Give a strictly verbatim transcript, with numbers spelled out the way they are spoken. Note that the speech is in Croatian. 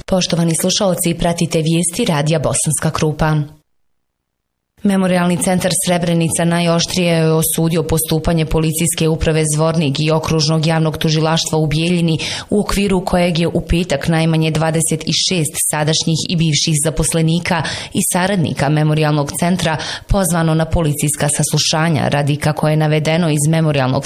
Poštovani slušaoci, pratite vijesti Radija Bosanska Krupa. Memorijalni centar Srebrenica najoštrije je osudio postupanje policijske uprave Zvornik i okružnog javnog tužilaštva u Bijeljini, u okviru kojeg je u petak najmanje dvadeset šest sadašnjih i bivših zaposlenika i saradnika memorijalnog centra pozvano na policijska saslušanja radi, kako je navedeno iz memorijalnog